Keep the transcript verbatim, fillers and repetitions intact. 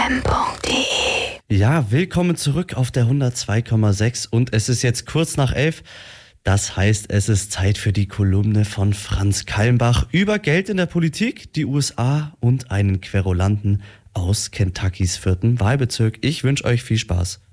m punkt d e. Ja, willkommen zurück auf der hundertzwei Komma sechs und es ist jetzt kurz nach elf. Das heißt, es ist Zeit für die Kolumne von Franz Kalmbach über Geld in der Politik, die U S A und einen Querulanten aus Kentuckys vierten Wahlbezirk. Ich wünsche euch viel Spaß.